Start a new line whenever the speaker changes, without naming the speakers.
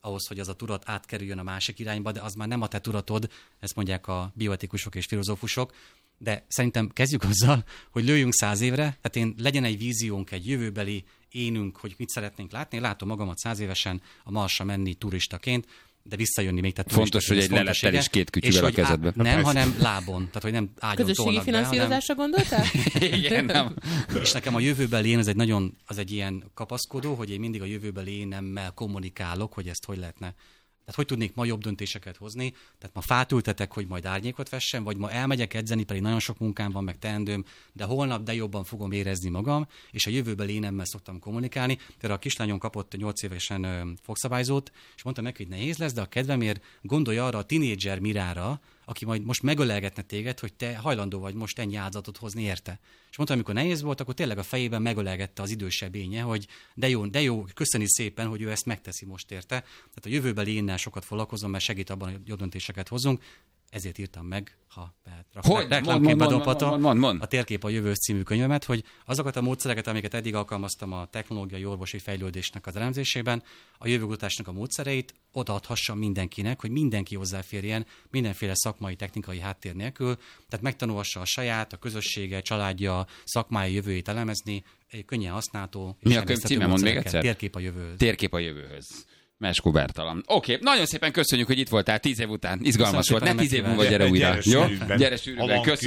ahhoz, hogy az a tudat átkerüljön a másik irányba, de az már nem a te tudatod, ezt mondják a bioetikusok és filozófusok. De szerintem kezdjük azzal, hogy lőjünk 100 évre, tehát legyen egy víziónk, egy jövőbeli énünk, hogy mit szeretnénk látni. Én látom magamat 100 évesen a Marsra menni turistaként, de visszajönni még. Tehát
fontos, hogy egy lelettel és 2 kütyűvel a kezedbe.
Nem, hanem lábon, tehát hogy nem ágyon tolnak be.
Közösségi finanszírozásra gondoltál?
Igen, nem.
És nekem a jövőbeli én az egy ilyen kapaszkodó, hogy én mindig a jövőbeli énemmel kommunikálok, hogy ezt hogy lehetne. Tehát hogy tudnék ma jobb döntéseket hozni? Tehát ma fát ültetek, hogy majd árnyékot vessen, vagy ma elmegyek edzeni, pedig nagyon sok munkám van, meg teendőm, de holnap de jobban fogom érezni magam, és a jövőbeli énemmel szoktam kommunikálni. Tehát a kislányom kapott 8 évesen fogszabályzót, és mondtam neki, hogy nehéz lesz, de a kedvemért gondolj arra a tinédzser Mirára, aki majd most megölelgetne téged, hogy te hajlandó vagy most ennyi áldozatot hozni érte. És mondta, amikor nehéz volt, akkor tényleg a fejében megölelgette az idősebb énje, hogy de jó, köszöni szépen, hogy ő ezt megteszi most érte. Tehát a jövőbeli énnel sokat foglalkozom, mert segít abban, hogy jobb döntéseket hozzunk. Ezért írtam meg, ha reklámként a Térkép a jövő című könyvemet, hogy azokat a módszereket, amiket eddig alkalmaztam a technológiai orvosi fejlődésnek az elemzésében, a jövőkutatásnak a módszereit odaadhassam mindenkinek, hogy mindenki hozzáférjen mindenféle szakmai, technikai háttér nélkül, tehát megtanulhassa a saját, a közössége, családja, szakmai jövőjét elemezni, könnyen használható.
Mi a könyv címe, mondd még egyszer?
Térkép a jövőhöz.
Térkép a jövőhöz. Meskó Bertalan. Oké, nagyon szépen köszönjük, hogy itt voltál 10 év után. Izgalmas volt. Ne 10 év múlva gyere újra. Jó? Gyere sűrűbben.